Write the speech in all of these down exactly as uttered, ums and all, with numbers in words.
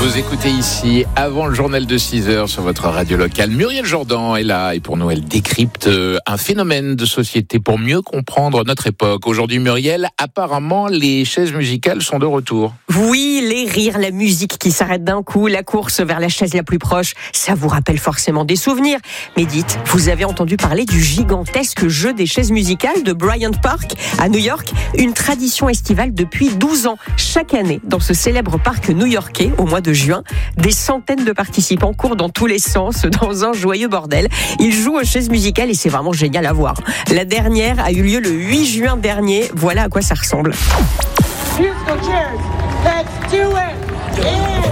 Vous écoutez ici, avant le journal de six heures sur votre radio locale. Muriel Jourdan est là et pour nous, elle décrypte un phénomène de société pour mieux comprendre notre époque. Aujourd'hui, Muriel, apparemment, les chaises musicales sont de retour. Oui, les rires, la musique qui s'arrête d'un coup, la course vers la chaise la plus proche, ça vous rappelle forcément des souvenirs. Mais dites, vous avez entendu parler du gigantesque jeu des chaises musicales de Bryant Park à New York, une tradition estivale depuis douze ans. Chaque année, dans ce célèbre parc new-yorkais, au mois de juin, des centaines de participants courent dans tous les sens dans un joyeux bordel. Ils jouent aux chaises musicales et c'est vraiment génial à voir. La dernière a eu lieu le huit juin dernier. Voilà à quoi ça ressemble. Musical chairs, let's do it! Yeah!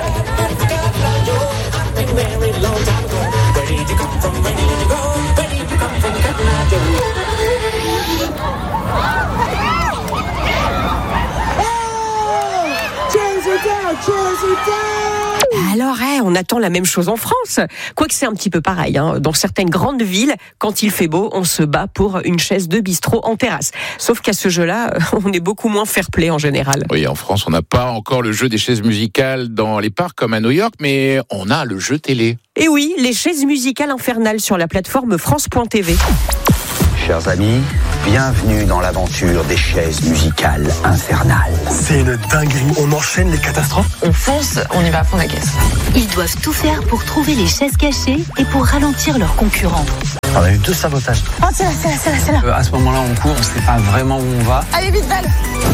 Alors, hey, on attend la même chose en France. Quoique c'est un petit peu pareil. Hein. Dans certaines grandes villes, quand il fait beau, on se bat pour une chaise de bistrot en terrasse. Sauf qu'à ce jeu-là, on est beaucoup moins fair-play en général. Oui, en France, on n'a pas encore le jeu des chaises musicales dans les parcs comme à New York, mais on a le jeu télé. Et oui, les chaises musicales infernales sur la plateforme France point T V. Chers amis, bienvenue dans l'aventure des chaises musicales infernales. C'est une dinguerie, on enchaîne les catastrophes. On fonce, on y va à fond la caisse. Ils doivent tout faire pour trouver les chaises cachées et pour ralentir leurs concurrents. On a eu deux sabotages. Oh, c'est là, c'est là, c'est là, c'est là. Euh, à ce moment-là, on court, on sait pas vraiment où on va. Allez, vite, balle.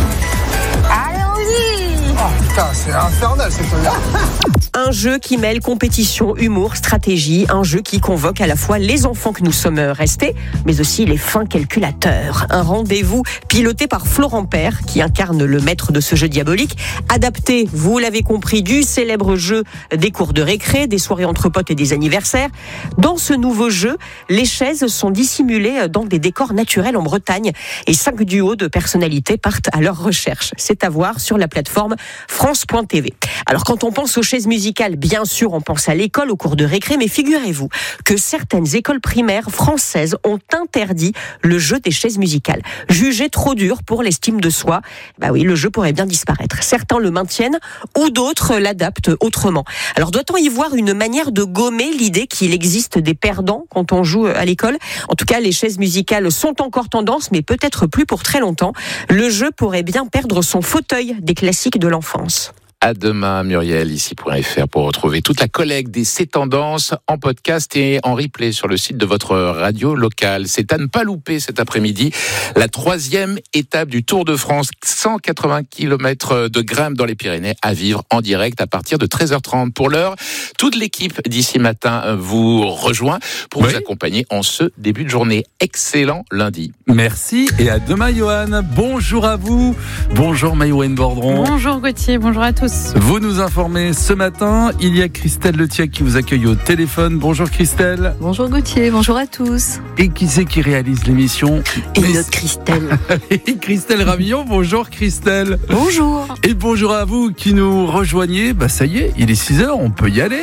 Allons-y. Oh putain, c'est infernal cette truc-là. Un jeu qui mêle compétition, humour, stratégie, un jeu qui convoque à la fois les enfants que nous sommes restés, mais aussi les fins calculateurs. Un rendez-vous piloté par Florent Père, qui incarne le maître de ce jeu diabolique, adapté, vous l'avez compris, du célèbre jeu des cours de récré, des soirées entre potes et des anniversaires. Dans ce nouveau jeu, les chaises sont dissimulées dans des décors naturels en Bretagne et cinq duos de personnalités partent à leur recherche. C'est à voir sur la plateforme France point T V. Alors quand on pense aux chaises musicales, bien sûr on pense à l'école, au cours de récré, mais figurez-vous que certaines écoles primaires françaises ont interdit le jeu des chaises musicales. Jugé trop dur pour l'estime de soi, bah oui, le jeu pourrait bien disparaître. Certains le maintiennent ou d'autres l'adaptent autrement. Alors doit-on y voir une manière de gommer l'idée qu'il existe des perdants quand on joue à l'école ? En tout cas, les chaises musicales sont encore tendance, mais peut-être plus pour très longtemps. Le jeu pourrait bien perdre son fauteuil des classiques de l'enfance. À demain, Muriel, ici point F R, pour retrouver toute la collecte des C'est Tendances en podcast et en replay sur le site de votre radio locale. C'est à ne pas louper cet après-midi la troisième étape du Tour de France, cent quatre-vingts kilomètres de grimpe dans les Pyrénées à vivre en direct à partir de treize heures trente. Pour l'heure, toute l'équipe d'ici matin vous rejoint pour oui. vous accompagner en ce début de journée. Excellent lundi. Merci et à demain, Johan. Bonjour à vous. Bonjour Maïwen Bordron. Bonjour Gauthier, bonjour à tous. Vous nous informez ce matin, il y a Christelle Letiec qui vous accueille au téléphone. Bonjour Christelle. Bonjour Gauthier, bonjour à tous. Et qui c'est qui réalise l'émission ? Et Mais... notre Christelle. Et Christelle Ramillon, bonjour Christelle. Bonjour. Et bonjour à vous qui nous rejoignez. Bah ça y est, il est six heures, on peut y aller.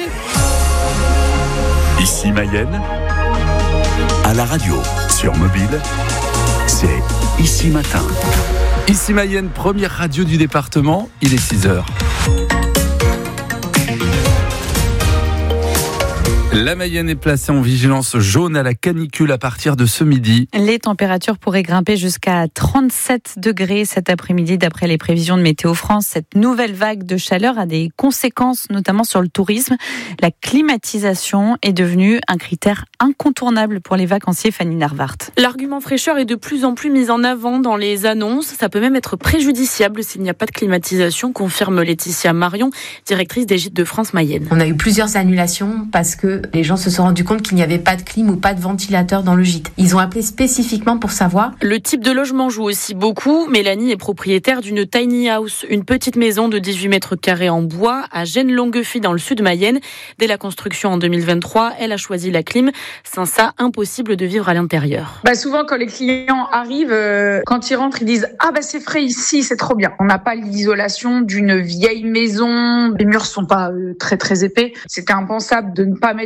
Ici Mayenne, à la radio, sur mobile, c'est Ici Matin. Ici Mayenne, première radio du département, il est six heures. La Mayenne est placée en vigilance jaune à la canicule à partir de ce midi. Les températures pourraient grimper jusqu'à trente-sept degrés cet après-midi d'après les prévisions de Météo France. Cette nouvelle vague de chaleur a des conséquences notamment sur le tourisme. La climatisation est devenue un critère incontournable pour les vacanciers. Fanny Narvart. L'argument fraîcheur est de plus en plus mis en avant dans les annonces. Ça peut même être préjudiciable s'il n'y a pas de climatisation, confirme Laetitia Marion, directrice des Gîtes de France Mayenne. On a eu plusieurs annulations parce que les gens se sont rendus compte qu'il n'y avait pas de clim ou pas de ventilateur dans le gîte. Ils ont appelé spécifiquement pour savoir. Le type de logement joue aussi beaucoup. Mélanie est propriétaire d'une tiny house, une petite maison de dix-huit mètres carrés en bois à Gênes-Longuefie dans le sud Mayenne. Dès la construction en deux mille vingt-trois, elle a choisi la clim. Sans ça, impossible de vivre à l'intérieur. Bah souvent, quand les clients arrivent, euh, quand ils rentrent, ils disent « Ah bah c'est frais ici, c'est trop bien ». On n'a pas l'isolation d'une vieille maison. Les murs sont pas euh, très très épais. C'était impensable de ne pas mettre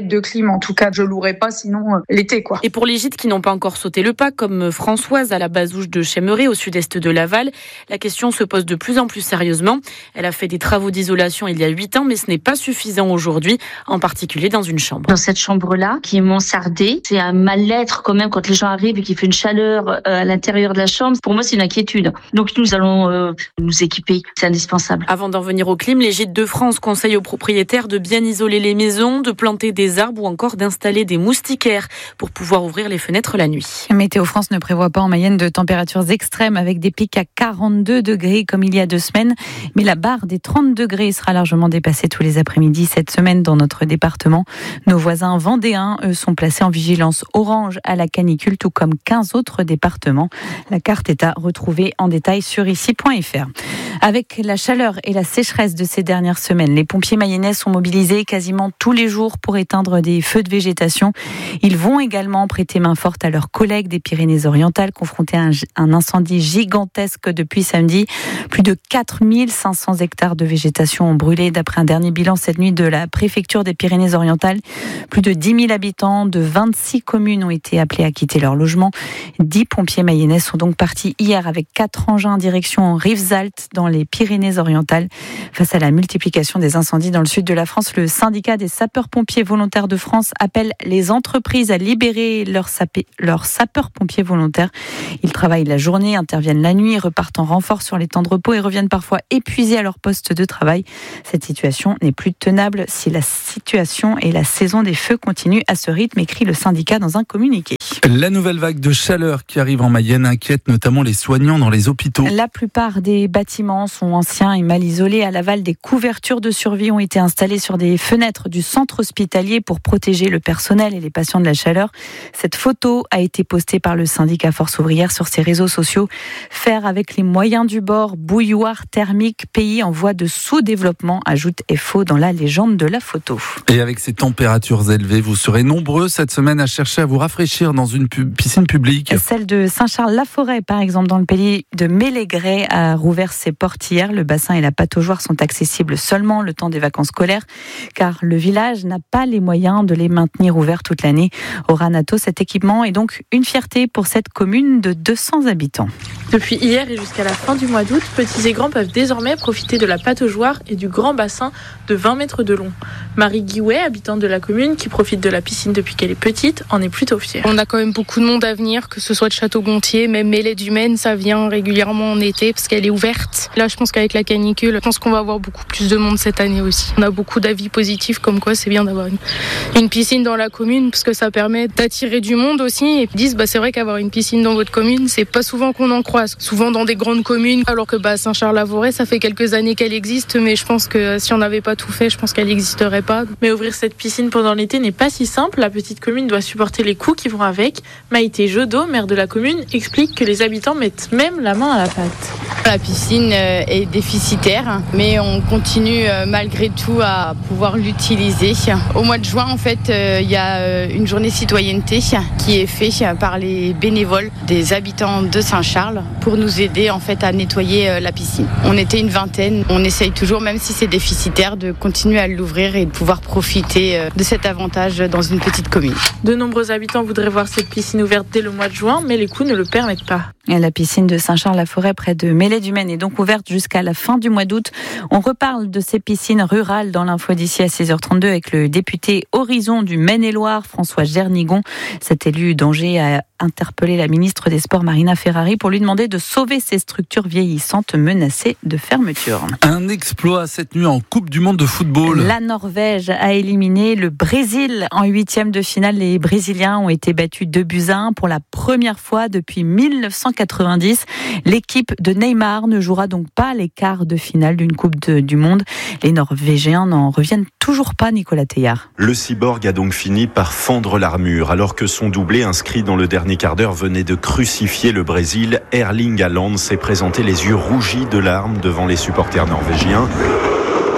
mettre de clim, en tout cas, je louerai pas, sinon euh, l'été, quoi. Et pour les gîtes qui n'ont pas encore sauté le pas, comme Françoise à la Bazouge de Chemeret, au sud-est de Laval, la question se pose de plus en plus sérieusement. Elle a fait des travaux d'isolation il y a huit ans, mais ce n'est pas suffisant aujourd'hui, en particulier dans une chambre. Dans cette chambre-là, qui est mansardée, c'est un mal-être quand même quand les gens arrivent et qu'il fait une chaleur euh, à l'intérieur de la chambre. Pour moi, c'est une inquiétude. Donc nous allons euh, nous équiper, c'est indispensable. Avant d'en venir au clim, les Gîtes de France conseillent aux propriétaires de bien isoler les maisons, de planter des arbres ou encore d'installer des moustiquaires pour pouvoir ouvrir les fenêtres la nuit. Météo France ne prévoit pas en Mayenne de températures extrêmes avec des pics à quarante-deux degrés comme il y a deux semaines. Mais la barre des trente degrés sera largement dépassée tous les après-midi cette semaine dans notre département. Nos voisins vendéens, eux, sont placés en vigilance orange à la canicule, tout comme quinze autres départements. La carte est à retrouver en détail sur ici point f r. Avec la chaleur et la sécheresse de ces dernières semaines, les pompiers mayennais sont mobilisés quasiment tous les jours pour éteindre des feux de végétation. Ils vont également prêter main forte à leurs collègues des Pyrénées-Orientales confrontés à un incendie gigantesque depuis samedi. Plus de quatre mille cinq cents hectares de végétation ont brûlé d'après un dernier bilan cette nuit de la préfecture des Pyrénées-Orientales. Plus de dix mille habitants de vingt-six communes ont été appelés à quitter leur logement. dix pompiers mayennais sont donc partis hier avec quatre engins en direction Rivesaltes dans les Pyrénées-Orientales. Face à la multiplication des incendies dans le sud de la France, le syndicat des sapeurs-pompiers volontaires de France appelle les entreprises à libérer leurs, sapé- leurs sapeurs-pompiers volontaires. Ils travaillent la journée, interviennent la nuit, repartent en renfort sur les temps de repos et reviennent parfois épuisés à leur poste de travail. Cette situation n'est plus tenable si la situation et la saison des feux continuent à ce rythme, écrit le syndicat dans un communiqué. La nouvelle vague de chaleur qui arrive en Mayenne inquiète notamment les soignants dans les hôpitaux. La plupart des bâtiments sont anciens et mal isolés. À Laval, des couvertures de survie ont été installées sur des fenêtres du centre hospitalier pour protéger le personnel et les patients de la chaleur. Cette photo a été postée par le syndicat Force Ouvrière sur ses réseaux sociaux. Faire avec les moyens du bord, bouilloire thermique, pays en voie de sous-développement, ajoute F O dans la légende de la photo. Et avec ces températures élevées, vous serez nombreux cette semaine à chercher à vous rafraîchir dans une pu- piscine publique. Celle de Saint-Charles-la-Forêt, par exemple, dans le pays de Mélégret, a rouvert ses portes hier. Le bassin et la pataugeoire sont accessibles seulement le temps des vacances scolaires, car le village n'a pas les moyens de les maintenir ouverts toute l'année. Au Ranato, cet équipement est donc une fierté pour cette commune de deux cents habitants. Depuis hier et jusqu'à la fin du mois d'août, petits et grands peuvent désormais profiter de la pataugeoire et du grand bassin de vingt mètres de long. Marie Guiouet, habitante de la commune, qui profite de la piscine depuis qu'elle est petite, en est plutôt fière. On a quand même beaucoup de monde à venir, que ce soit de Château-Gontier, même Mêlée du Maine, ça vient régulièrement en été parce qu'elle est ouverte. Là, je pense qu'avec la canicule, je pense qu'on va avoir beaucoup plus de monde cette année aussi. On a beaucoup d'avis positifs comme quoi c'est bien d'avoir une, une piscine dans la commune parce que ça permet d'attirer du monde aussi. Et ils disent, bah, c'est vrai qu'avoir une piscine dans votre commune, c'est pas souvent qu'on en croise. Souvent dans des grandes communes, alors que bah, Saint-Charles-la-Forêt, ça fait quelques années qu'elle existe, mais je pense que si on n'avait pas tout fait, je pense qu'elle n'existerait pas. Mais ouvrir cette piscine pendant l'été n'est pas si simple. La petite commune doit supporter les coûts qui vont avec. Maïté Jodot, maire de la commune, explique que les habitants mettent même la main à la pâte. La piscine est déficitaire, mais on continue malgré tout à pouvoir l'utiliser. Au mois de juin, en fait, il y a une journée citoyenneté qui est faite par les bénévoles des habitants de Saint-Charles pour nous aider en fait à nettoyer la piscine. On était une vingtaine. On essaye toujours, même si c'est déficitaire, de continuer à l'ouvrir et de pouvoir profiter de cet avantage dans une petite commune. De nombreux habitants voudraient voir cette piscine ouverte dès le mois de juin, mais les coûts ne le permettent pas. Et la piscine de Saint-Charles-la-Forêt près de Mêlée-du-Maine est donc ouverte jusqu'à la fin du mois d'août. On reparle de ces piscines rurales dans l'info d'ici à six heures trente-deux avec le député Horizon du Maine-et-Loire, François Gernigon. Cet élu d'Angers a interpellé la ministre des Sports Marina Ferrari pour lui demander de sauver ces structures vieillissantes menacées de fermeture. Un exploit cette nuit en Coupe du Monde de football. La Norvège a éliminé le Brésil en huitième de finale. Les Brésiliens ont été battus deux buts à un pour la première fois depuis mille neuf cent quatre-vingt-dix. L'équipe de Neymar ne jouera donc pas les quarts de finale d'une Coupe de, du Monde. Les Norvégiens n'en reviennent toujours pas, Nicolas Teillard. Le cyborg a donc fini par fendre l'armure. Alors que son doublé inscrit dans le dernier quart d'heure venait de crucifier le Brésil, Erling Haaland s'est présenté les yeux rougis de larmes devant les supporters norvégiens.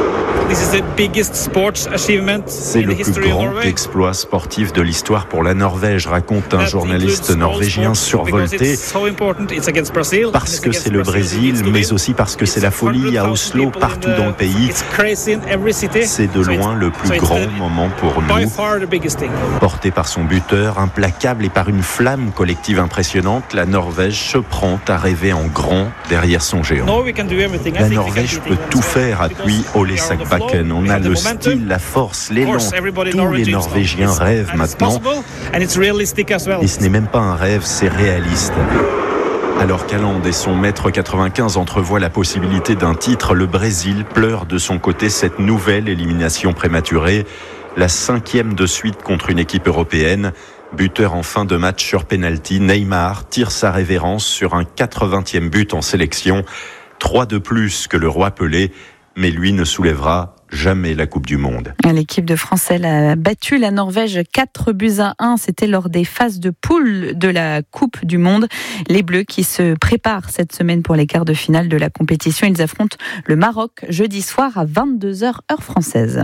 C'est le plus grand exploit sportif de l'histoire pour la Norvège, raconte un journaliste norvégien survolté, parce que c'est le Brésil, mais aussi parce que c'est la folie à Oslo, partout dans le pays. C'est de loin le plus grand moment pour nous. Porté par son buteur, implacable et par une flamme collective impressionnante, la Norvège se prend à rêver en grand derrière son géant. La Norvège peut tout faire, appuie Ole Sakbakken. On a le style, la force, l'élan. Tous les Norvégiens rêvent maintenant. Et ce n'est même pas un rêve, c'est réaliste. Alors qu'Haaland et son mètre quatre-vingt-quinze entrevoient la possibilité d'un titre, le Brésil pleure de son côté cette nouvelle élimination prématurée, la cinquième de suite contre une équipe européenne. Buteur en fin de match sur penalty, Neymar tire sa révérence sur un quatre-vingtième but en sélection. Trois de plus que le roi Pelé, mais lui ne soulèvera jamais la Coupe du Monde. L'équipe de France elle, a battu la Norvège quatre buts à un. C'était lors des phases de poule de la Coupe du Monde. Les Bleus qui se préparent cette semaine pour les quarts de finale de la compétition. Ils affrontent le Maroc jeudi soir à vingt-deux heures heure française.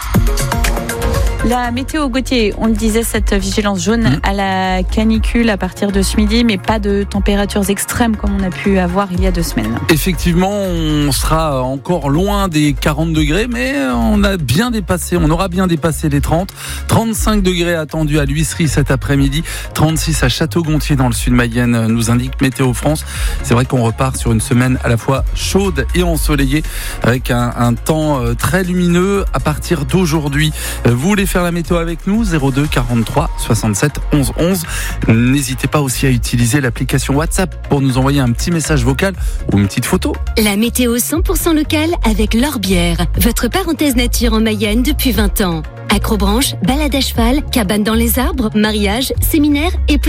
La météo, Gauthier, on le disait, cette vigilance jaune mmh. à la canicule à partir de ce midi, mais pas de températures extrêmes comme on a pu avoir il y a deux semaines. Effectivement, on sera encore loin des quarante degrés, mais on a bien dépassé, on aura bien dépassé les trente. trente-cinq degrés attendus à l'Huisserie cet après-midi, trente-six à Château-Gontier dans le sud Mayenne, nous indique Météo France. C'est vrai qu'on repart sur une semaine à la fois chaude et ensoleillée, avec un, un temps très lumineux à partir d'aujourd'hui. Vous voulez faire la météo avec nous, zéro deux quarante-trois soixante-sept onze onze. N'hésitez pas aussi à utiliser l'application WhatsApp pour nous envoyer un petit message vocal ou une petite photo. La météo cent pour cent locale avec l'Orbière, votre parenthèse nature en Mayenne depuis vingt ans. Acrobranche, balade à cheval, cabane dans les arbres, mariage, séminaire et plus